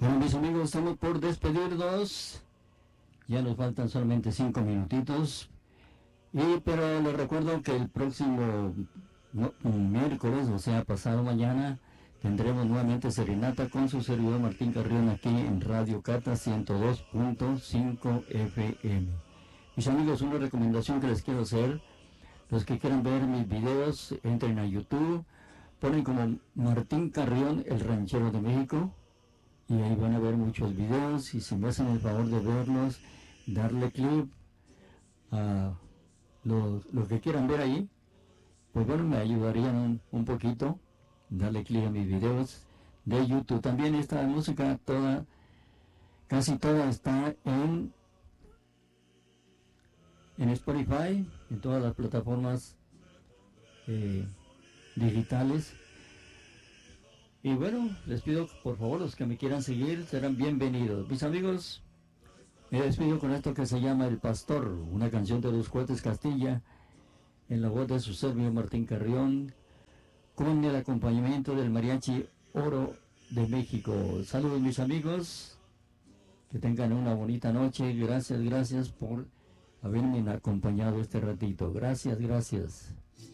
Bueno, mis amigos, estamos por despedirnos. Ya nos faltan solamente 5 minutitos. Pero les recuerdo que el próximo miércoles, o sea, pasado mañana, tendremos nuevamente serenata con su servidor Martín Carrión aquí en Radio Cata 102.5 FM. Mis amigos, una recomendación que les quiero hacer: los que quieran ver mis videos, entren a YouTube, ponen como Martín Carrión, el ranchero de México, y ahí van a ver muchos videos. Y si me hacen el favor de verlos, darle clip a lo que quieran ver ahí, pues bueno, me ayudarían un poquito. Darle clic a mis videos de YouTube. También esta música casi toda está en Spotify, en todas las plataformas digitales. Y bueno, les pido por favor, los que me quieran seguir serán bienvenidos. Mis amigos, me despido con esto que se llama El Pastor, una canción de Los Cohetes Castilla, en la voz de su servidor Martín Carrión, con el acompañamiento del Mariachi Oro de México. Saludos, mis amigos, que tengan una bonita noche. Gracias por haberme acompañado este ratito. Gracias.